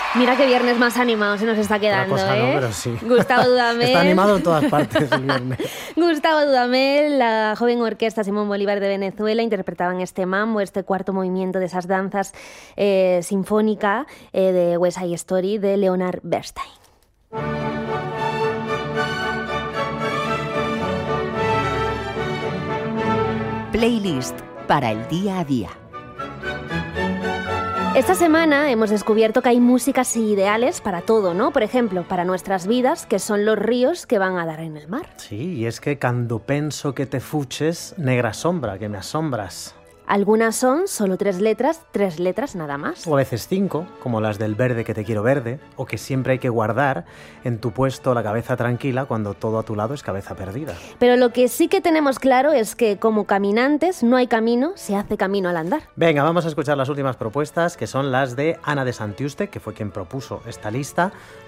Mira qué viernes más animado se nos está quedando, Una cosa ¿eh? no, pero sí. Gustavo Dudamel. Está animado en todas partes el viernes. Gustavo Dudamel, la joven orquesta Simón Bolívar de Venezuela, interpretaban este mambo, este cuarto movimiento de esas danzas sinfónica de West Side Story de Leonard Bernstein. Playlist para el día a día. Esta semana hemos descubierto que hay músicas ideales para todo, ¿no? Por ejemplo, para nuestras vidas, que son los ríos que van a dar en el mar. Sí, y es que cuando penso que te fuches, negra sombra, que me asombras. Algunas son solo 3 letras nada más. O a veces 5, como las del verde que te quiero verde, o que siempre hay que guardar en tu puesto la cabeza tranquila cuando todo a tu lado es cabeza perdida. Pero lo que sí que tenemos claro es que como caminantes no hay camino, se hace camino al andar. Venga, vamos a escuchar las últimas propuestas, que son las de Ana de Santiuste, que fue quien propuso esta lista.